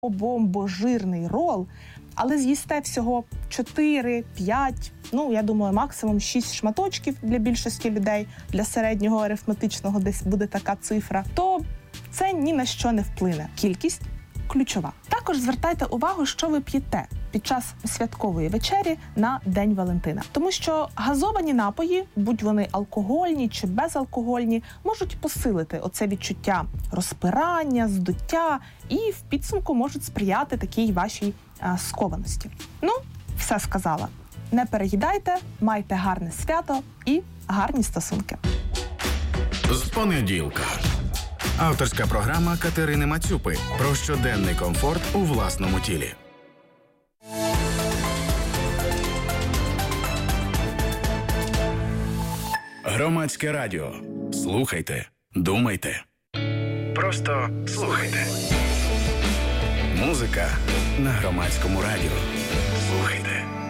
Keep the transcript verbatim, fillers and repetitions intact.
бомбожирний рол, але з'їсте всього чотири п'ять, ну, я думаю, максимум шість шматочків для більшості людей, для середнього арифметичного десь буде така цифра, то це ні на що не вплине. Кількість ключова. Також звертайте увагу, що ви п'єте під час святкової вечері на День Валентина. Тому що газовані напої, будь вони алкогольні чи безалкогольні, можуть посилити оце відчуття розпирання, здуття і в підсумку можуть сприяти такій вашій а, скованості. Ну, все сказала. Не переїдайте, майте гарне свято і гарні стосунки. З понеділка. Авторська програма Катерини Мацюпи про щоденний комфорт у власному тілі. Громадське радіо. Слухайте, думайте. Просто слухайте. Музика на Громадському радіо. Слухайте.